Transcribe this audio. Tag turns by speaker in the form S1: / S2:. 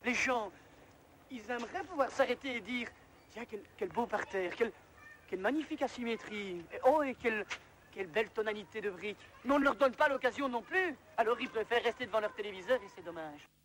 S1: Les gens, ils aimeraient pouvoir s'arrêter et dire, tiens, quel beau parterre, quelle magnifique asymétrie. Et quelle belle tonalité de briques. Mais on ne leur donne pas l'occasion non plus. Alors ils préfèrent rester devant leur téléviseur et c'est dommage.